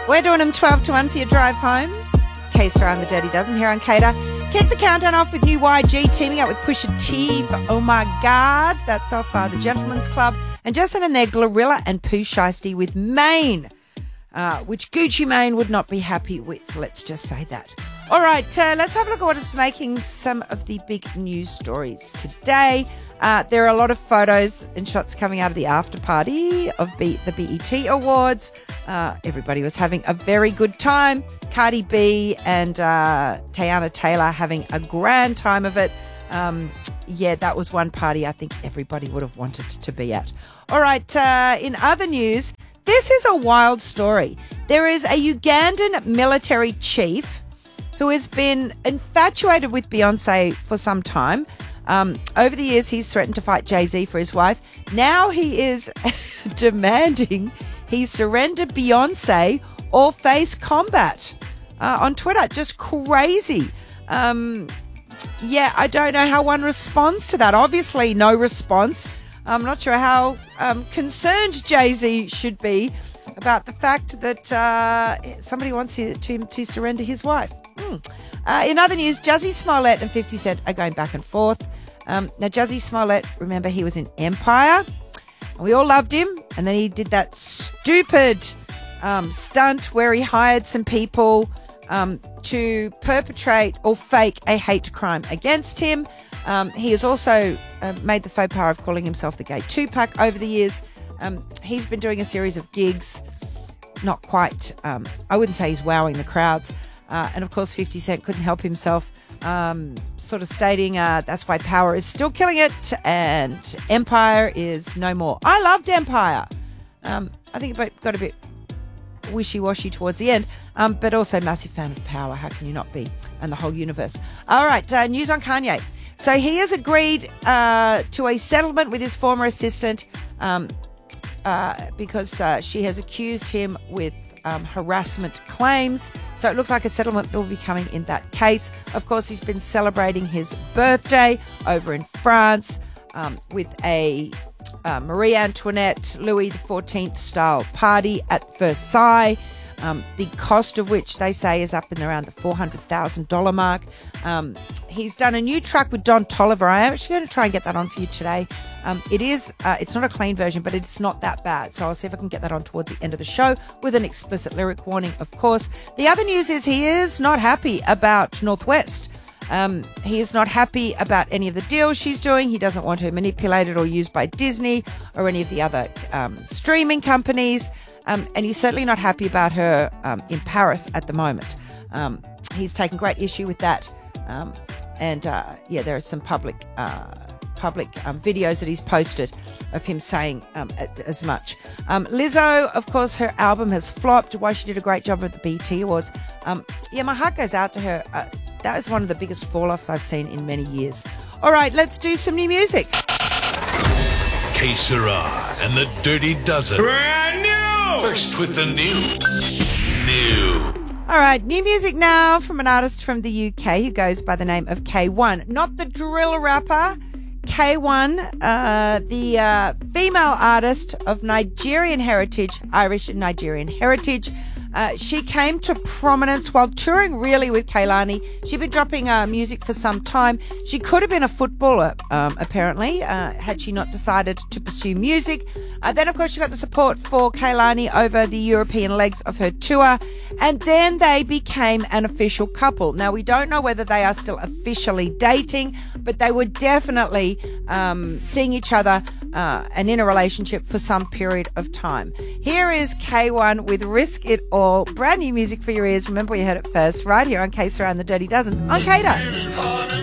We're doing them 12 to 1 for your drive home. Case around the Dirty Dozen here on Cater. Kick the countdown off with new YG teaming up with Pusha T for Oh My God. That's off the Gentleman's Club. And just in there, Glorilla and Pooh Shiesty with Maine, which Gucci Mane would not be happy with. Let's just say that. All right, let's have a look at what is making some of the big news stories today. There are a lot of photos and shots coming out of the after party of the BET Awards. Everybody was having a very good time. Cardi B and Teyana Taylor having a grand time of it. Yeah, that was one party I think everybody would have wanted to be at. All right, in other news, this is a wild story. There is a Ugandan military chief who has been infatuated with Beyonce for some time. Over the years, he's threatened to fight Jay-Z for his wife. Now he is demanding he surrender Beyonce or face combat on Twitter. Just crazy. Yeah, I don't know how one responds to that. Obviously, no response. I'm not sure how concerned Jay-Z should be about the fact that somebody wants him to surrender his wife. In other news, Jussie Smollett and 50 Cent are going back and forth. Now, Jussie Smollett, remember, he was in Empire. And we all loved him. And then he did that stupid stunt where he hired some people to perpetrate or fake a hate crime against him. He has also made the faux pas of calling himself the gay Tupac over the years. He's been doing a series of gigs. Not quite, I wouldn't say he's wowing the crowds. And of course, 50 Cent couldn't help himself, sort of stating that's why Power is still killing it and Empire is no more. I loved Empire. I think it got a bit wishy-washy towards the end, but also massive fan of Power. How can you not be? And the whole universe. All right, news on Kanye. So he has agreed to a settlement with his former assistant because she has accused him with harassment claims. So it looks like a settlement will be coming in that case. Of course, he's been celebrating his birthday over in France with a Marie Antoinette, Louis XIV style party at Versailles. The cost of which they say is up in around the $400,000 mark. He's done a new track with Don Toliver. I'm actually going to try and get that on for you today. It's not a clean version, but it's not that bad. So I'll see if I can get that on towards the end of the show with an explicit lyric warning, of course. The other news is he is not happy about Northwest. He is not happy about any of the deals she's doing. He doesn't want her manipulated or used by Disney or any of the other streaming companies. And he's certainly not happy about her in Paris at the moment. He's taken great issue with that. Yeah, there are some public videos that he's posted of him saying as much. Lizzo, of course, her album has flopped. While she did a great job at the BET Awards. Yeah, my heart goes out to her. That was one of the biggest fall-offs I've seen in many years. All right, let's do some new music. Que Sera and the Dirty Dozen. Brand new! First with the new. All right, new music now from an artist from the UK who goes by the name of K1. Not the drill rapper, K1, the female artist of Nigerian heritage, Irish and Nigerian heritage. She came to prominence while touring really with Kehlani. She'd been dropping music for some time. She could have been a footballer, apparently, had she not decided to pursue music. Then, of course, she got the support for Kehlani over the European legs of her tour. And then they became an official couple. Now, we don't know whether they are still officially dating, but they were definitely seeing each other and in a relationship for some period of time. Here is K1 with Risk It All. Brand new music for your ears. Remember, you heard it first right here on Que Sera and the Dirty Dozen on Cater.